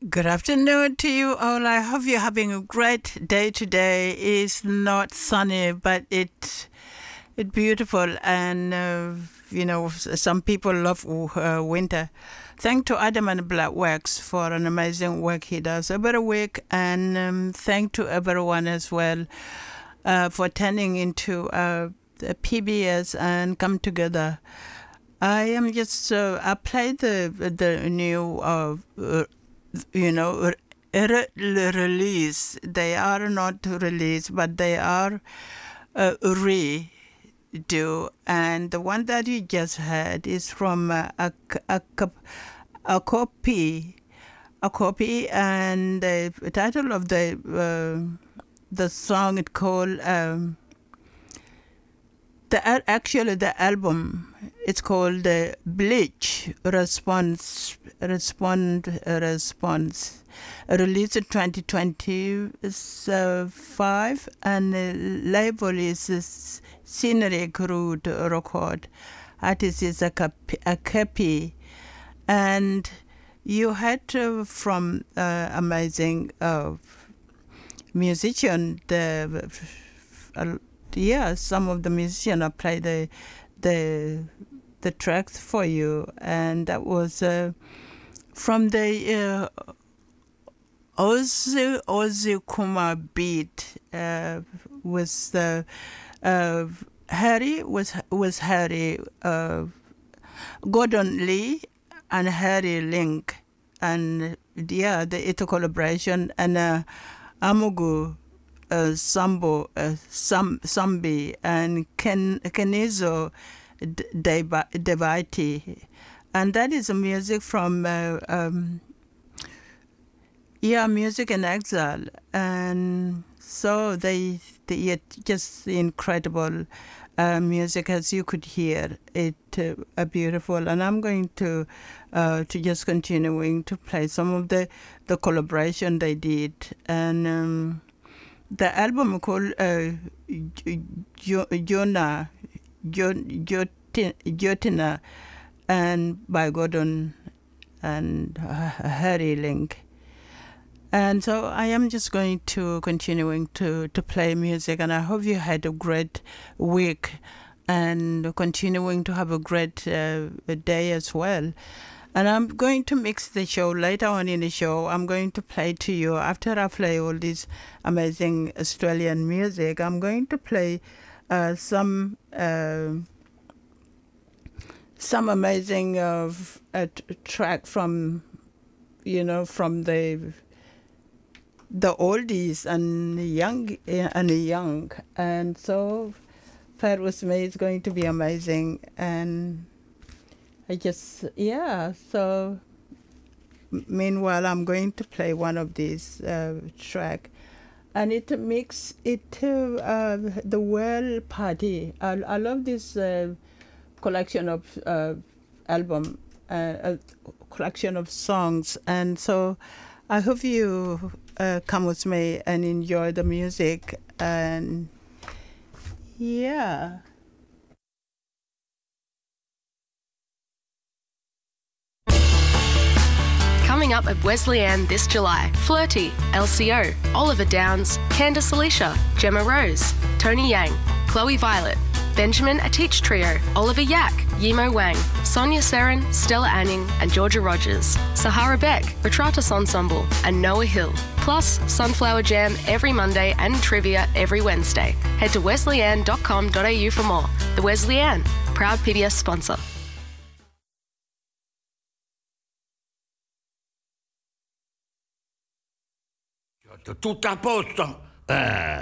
Good afternoon to you all. I hope you're having a great day today. It's not sunny, but it's beautiful, and some people love winter. Thank to Adam and Blackwax for an amazing work he does every week, and thank to everyone as well for turning into the PBS and come together. I am just I played the new release. They are not released, but they are redo. And the one that you just heard is from a copy, and the title of the song is called the album. It's called Bleach Response, released in 2025, and the label is Scenic Root Record. Artist is a Kepi, and you had from amazing musician. Some of the musicians play the tracks for you, and that was from the Ozzy Kumar beat with the Harry Gordon Lee and Harry Link, and it's a collaboration, and Amugu Sambi and Kenizo Devati, and that is music from Music in Exile, and so they just incredible music, as you could hear it, beautiful. And I'm going to just continuing to play some of the collaboration they did, and the album called Jotina, and by Gordon and Harry Link. And so I am just going to continuing to play music, and I hope you had a great week and continuing to have a great day as well. And I'm going to mix the show later on in the show. I'm going to play to you, after I play all this amazing Australian music, I'm going to play some amazing track from the oldies and young, and so Fairuz May is going to be amazing. And so meanwhile I'm going to play one of these track, and it makes it the World Party. I love this collection of album, a collection of songs, and so I hope you come with me and enjoy the music. And Coming up at Wesleyan this July, Flirty, LCO, Oliver Downs, Candice Alicia, Gemma Rose, Tony Yang, Chloe Violet, Benjamin Atich Trio, Oliver Yak, Yimo Wang, Sonia Seren, Stella Anning and Georgia Rogers, Sahara Beck, Retratus Ensemble and Noah Hill. Plus, Sunflower Jam every Monday and trivia every Wednesday. Head to wesleyan.com.au for more. The Wesleyan, proud PBS sponsor. Tutto a posto?